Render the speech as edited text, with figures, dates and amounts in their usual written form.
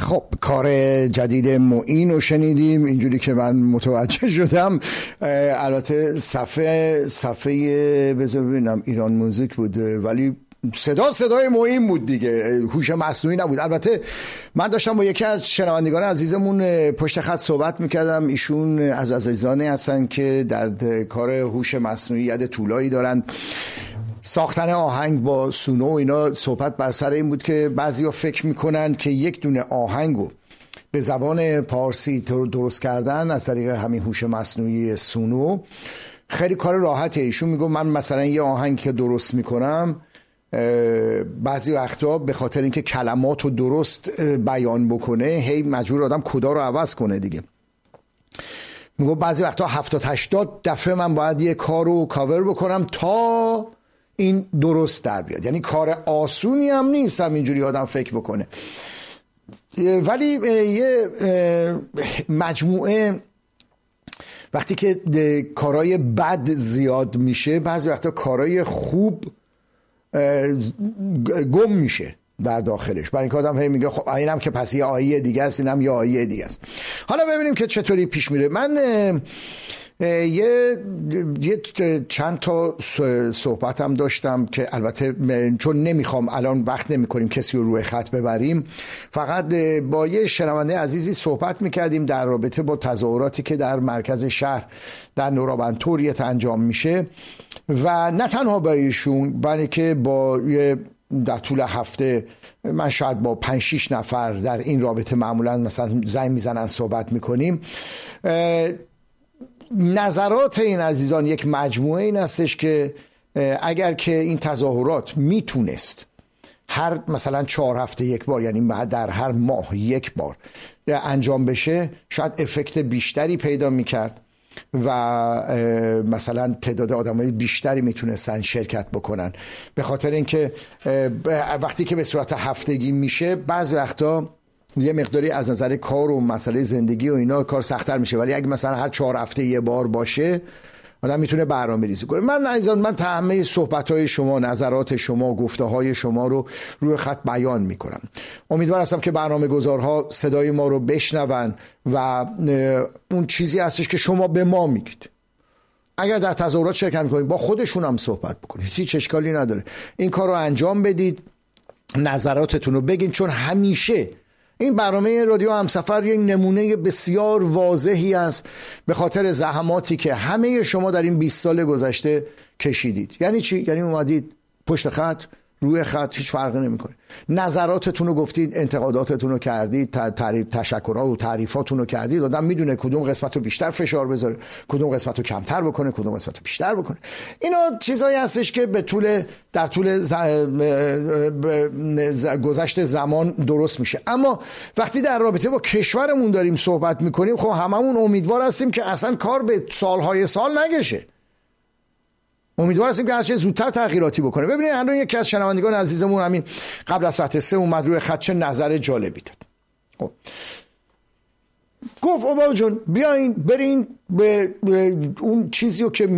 خب کار جدید معین رو شنیدیم. اینجوری که من متوجه شدم البته صفحه بذار ببینم ایران موزیک بود، ولی صدای معین بود دیگه، هوش مصنوعی نبود. البته من داشتم با یکی از شنوندگان عزیزمون پشت خط صحبت میکردم. ایشون از عزیزانی هستن که در کار هوش مصنوعی ید طولایی دارن، ساختن آهنگ با سونو و اینا. صحبت بر سر این بود که بعضیا فکر میکنن که یک دونه آهنگو به زبان پارسی درست کردن از طریق همین هوش مصنوعی سونو خیلی کار راحته. ایشون میگه من مثلا یه آهنگ که درست میکنم بعضی وقتا به خاطر اینکه کلماتو درست بیان بکنه هی مجبور آدم کدا رو عوض کنه دیگه. میگه بعضی وقتا 70-80 دفعه من باید یه کارو کاور بکنم تا این درست در بیاد. یعنی کار آسونی هم نیست همینجوری آدم فکر بکنه. ولی یه مجموعه وقتی که کارهای بد زیاد میشه، بعضی وقتا کارهای خوب گم میشه در داخلش. برای اینکه آدم هی میگه خب اینم که پس یه آیه دیگه است، اینم یه آیه دیگه است. حالا ببینیم که چطوری پیش میره. من یه چند تا صحبتم داشتم که البته چون نمیخوام الان وقت نمیکنیم کسی رو روی خط ببریم، فقط با یه شنونده عزیزی صحبت میکردیم در رابطه با تظاهراتی که در مرکز شهر در نورابنتوریت انجام میشه و نه تنها با ایشون، بلکه با در طول هفته من شاید با 5-6 نفر در این رابطه معمولا مثلا زنگ میزنن صحبت میکنیم. نظرات این عزیزان یک مجموعه این هستش که اگر که این تظاهرات میتونست هر مثلا 4 هفته یک بار، یعنی در هر ماه یک بار انجام بشه، شاید افکت بیشتری پیدا میکرد و مثلا تعداد آدمای بیشتری میتونستن شرکت بکنن. به خاطر اینکه وقتی که به صورت هفتگی میشه بعضی وقتا یه مقداری از نظر کار و مسئله زندگی و اینا کار سخت‌تر میشه، ولی اگه مثلا هر 4 هفته یه بار باشه آدم میتونه برنامه‌ریزی کنه. من همه صحبت‌های شما، نظرات شما، گفته‌های شما رو روی خط بیان میکنم. امیدوار هستم که برنامه‌گذارها صدای ما رو بشنون و اون چیزی هستش که شما به ما میگید. اگر در تظاهرات شرکت میکنید با خودشون هم صحبت بکنید، هیچ اشکالی نداره. این کار رو انجام بدید، نظراتتون رو بگید، چون همیشه این برنامه رادیو همسفر یک نمونه بسیار واضحی است به خاطر زحماتی که همه شما در این 20 سال گذشته کشیدید. یعنی چی؟ یعنی اومدید پشت خط، روی خط، هیچ فرقی نمیکنه، نظراتتون رو گفتید، انتقاداتتون رو کردید، تشکرها و تعریفاتون رو کردید. آدم میدونه کدوم قسمت رو بیشتر فشار بذاره، کدوم قسمت رو کمتر بکنه، کدوم قسمت رو بیشتر بکنه. اینا چیزایی هستش که در طول گذشت زمان درست میشه. اما وقتی در رابطه با کشورمون داریم صحبت میکنیم، خب هممون امیدوار هستیم که اصلا کار به سالهای سال نگشه. امیدوار هستیم که هرچه زودتر تغییراتی بکنه. ببینید الان یکی از شنوندگان عزیزمون همین قبل از ساعت 3 اومد روی خط، چه نظر جالبی داد. گفت بابا جون بیاین برین به اون چیزی رو که